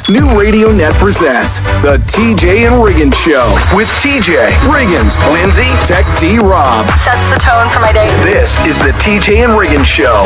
New Radio Net presents the TJ and Riggins Show with TJ, Riggins, Lindsay, Tech D, Rob. Sets the tone for my day. This is the TJ and Riggins Show.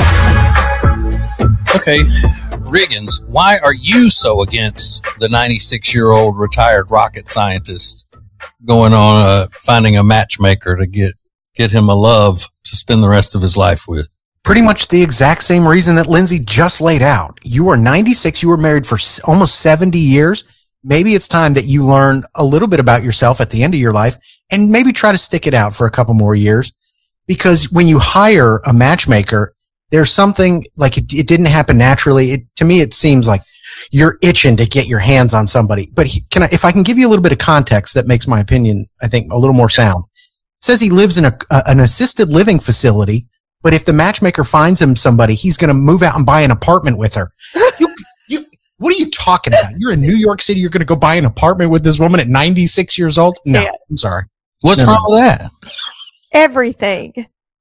Okay, Riggins, why are you so against the 96-year-old retired rocket scientist going on finding a matchmaker to get him a love to spend the rest of his life with? Pretty much the exact same reason that Lindsay just laid out. You are 96. You were married for almost 70 years. Maybe it's time that you learn a little bit about yourself at the end of your life and maybe try to stick it out for a couple more years. Because when you hire a matchmaker, there's something like it didn't happen naturally. To me, it seems like you're itching to get your hands on somebody. But if I can give you a little bit of context that makes my opinion, I think, a little more sound. It says he lives in an assisted living facility. But if the matchmaker finds him somebody, he's going to move out and buy an apartment with her. What are you talking about? You're in New York City. You're going to go buy an apartment with this woman at 96 years old? No, yeah. I'm sorry. What's wrong with that? Everything.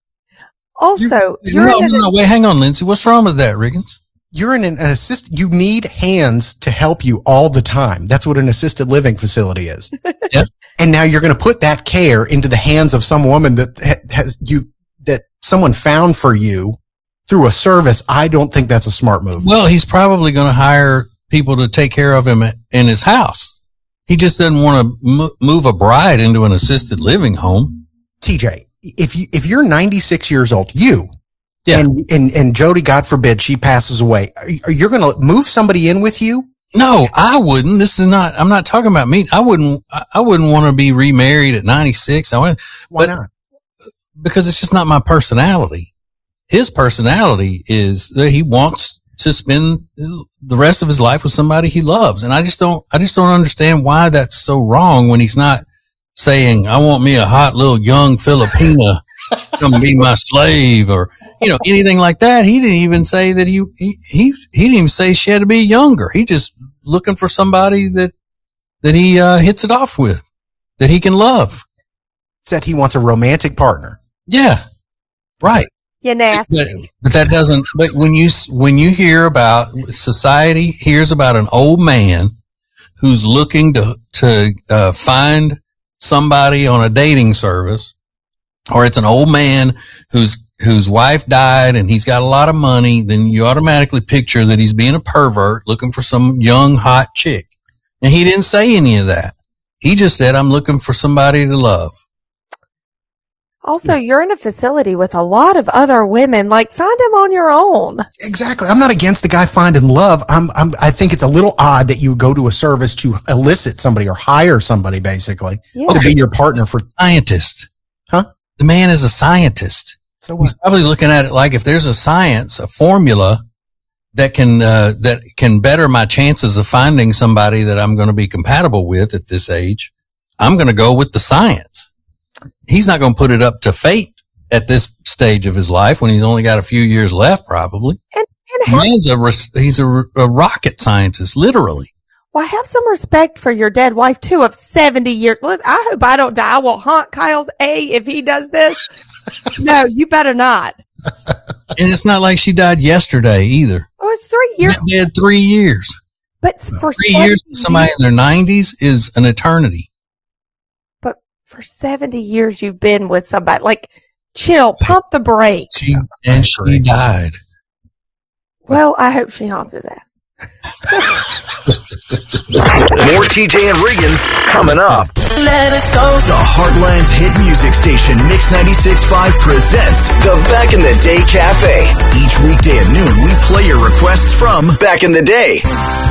Also, wait, hang on, Lindsay. What's wrong with that, Riggins? You're in an assist. You need hands to help you all the time. That's what an assisted living facility is. Yep. And now you're going to put that care into the hands of some woman that someone found for you through a service. I don't think that's a smart move. Well, he's probably going to hire people to take care of him in his house. He just doesn't want to move a bride into an assisted living home. TJ, if you're 96 years old, yeah. and Jody, God forbid, she passes away, you're going to move somebody in with you? No, I wouldn't. I'm not talking about me. I wouldn't want to be remarried at 96. Why not? Because it's just not my personality. His personality is that he wants to spend the rest of his life with somebody he loves. And I just don't understand why that's so wrong when he's not saying, I want me a hot little young Filipina come be my slave or, anything like that. He didn't even say that he didn't even say she had to be younger. He just looking for somebody that he hits it off with, that he can love. Said he wants a romantic partner. Yeah. Right. You're nasty. But that doesn't, but when you hear about society hears about an old man who's looking to find somebody on a dating service, or it's an old man whose wife died and he's got a lot of money, then you automatically picture that he's being a pervert looking for some young, hot chick. And he didn't say any of that. He just said, I'm looking for somebody to love. Also, you're in a facility with a lot of other women. Like, find him on your own. Exactly. I'm not against the guy finding love. I think it's a little odd that you go to a service to elicit somebody or hire somebody, basically, to be your partner for scientist. Huh? The man is a scientist. So what? He's probably looking at it like if there's a formula that can better my chances of finding somebody that I'm going to be compatible with at this age, I'm going to go with the science. He's not going to put it up to fate at this stage of his life when he's only got a few years left, probably. He's a rocket scientist, literally. Well, have some respect for your dead wife, too, of 70 years. Listen, I hope I don't die. I will haunt Kyle's if he does this. No, you better not. And it's not like she died yesterday either. Oh, it's 3 years. She had 3 years. But for 3 years, somebody in their 90s is an eternity. For 70 years, you've been with somebody. Like, chill, pump the brakes. She died. Well, I hope she haunts his ass. More TJ and Riggins coming up. Let it go. The Heartland's hit music station, Mix 96.5 presents the Back in the Day Cafe. Each weekday at noon, we play your requests from Back in the Day.